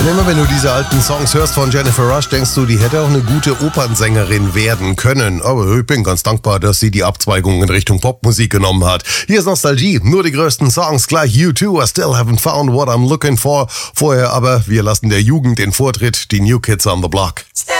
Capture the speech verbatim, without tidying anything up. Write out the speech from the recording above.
immer wenn du diese alten Songs hörst von Jennifer Rush, denkst du, die hätte auch eine gute Opernsängerin werden können. Aber ich bin ganz dankbar, dass sie die Abzweigung in Richtung Popmusik genommen hat. Hier ist Nostalgie, nur die größten Songs, gleich U two, I still haven't found what I'm looking for. Vorher aber, wir lassen der Jugend den Vortritt, die New Kids on the Block.